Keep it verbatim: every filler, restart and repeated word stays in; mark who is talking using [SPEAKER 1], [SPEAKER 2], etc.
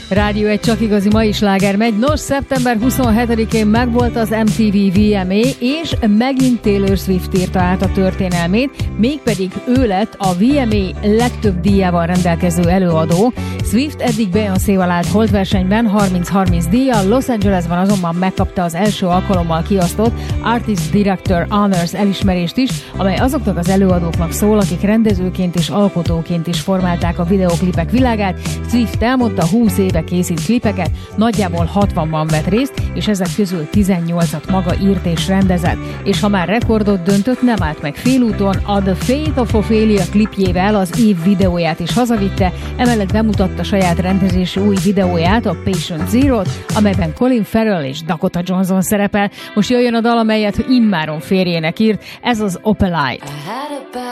[SPEAKER 1] Rádió egy csak igazi mai sláger megy. Nos, szeptember huszonhetedikén megvolt az em té vé vé em á, és megint Taylor Swift írta át a történelmét, mégpedig ő lett a vé em á legtöbb díjával rendelkező előadó. Swift eddig Beyoncéval állt holtversenyben harminc harminc díjjal, Los Angelesben azonban megkapta az első alkalommal kiasztott Artist Director Honors elismerést is, amely azoknak az előadóknak szól, akik rendezőként és alkotóként is formálták a videóklipek világát. Swift elmondta, húsz éve készít klipeket, nagyjából hatvanban vett részt, és ezek közül tizennyolcat maga írt és rendezett. És ha már rekordot döntött, nem állt meg félúton, a The Fate of Ophelia klipjével az év videóját is hazavitte, emellett bemutatta saját rendezésű új videóját, a Patient Zero-t, amelyben Colin Farrell és Dakota Johnson szerepel. Most jöjjön a dal, amelyet immáron férjének írt, ez az Opelite.